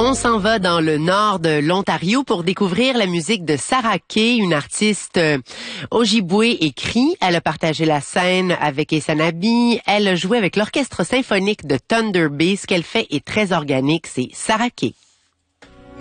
On s'en va dans le nord de l'Ontario pour découvrir la musique de Sarah Kay, une artiste Ojibwe et Cri. Elle a partagé la scène avec Essanabi. Elle a joué avec l'orchestre symphonique de Thunder Bay. Ce qu'elle fait est très organique. C'est Sarah Kay.